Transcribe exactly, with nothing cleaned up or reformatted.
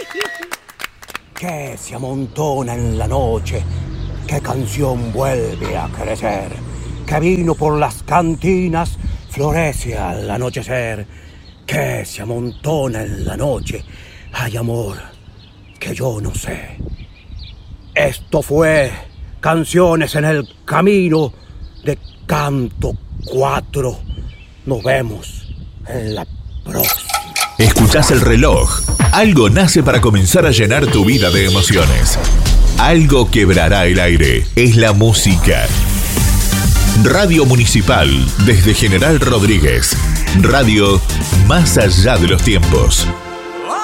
Que se amontona en la noche, qué canción vuelve a crecer, que vino por las cantinas florece al anochecer, que se amontona en la noche, hay amor que yo no sé. Esto fue Canciones en el Camino de Canto cuatro. Nos vemos en la próxima. Escuchás el reloj. Algo nace para comenzar a llenar tu vida de emociones. Algo quebrará el aire. Es la música. Radio Municipal, desde General Rodríguez. Radio más allá de los tiempos.